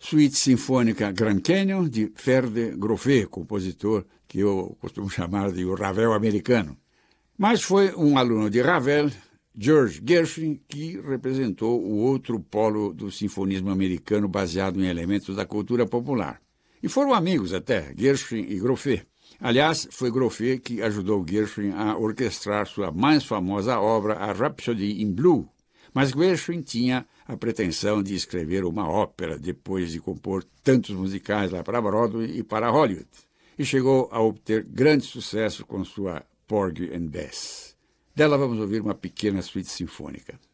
Suíte Sinfônica Grand Canyon, de Ferde Grofe, compositor que eu costumo chamar de o Ravel americano. Mas foi um aluno de Ravel, George Gershwin, que representou o outro polo do sinfonismo americano baseado em elementos da cultura popular. E foram amigos até, Gershwin e Grofe. Aliás, foi Grofe que ajudou Gershwin a orquestrar sua mais famosa obra, a Rhapsody in Blue. Mas Gershwin tinha a pretensão de escrever uma ópera depois de compor tantos musicais lá para Broadway e para Hollywood. E chegou a obter grande sucesso com sua Porgy and Bess. Dela vamos ouvir uma pequena suíte sinfônica.